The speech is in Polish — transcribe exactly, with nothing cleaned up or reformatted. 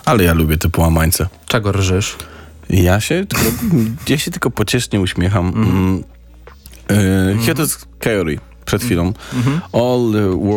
Ale ja lubię te połamańce. Czego rżysz? Ja się tylko, ja się tylko pociesznie uśmiecham. Mm. Mm. Yy, Here is Coyote przed chwilą. Mhm. All the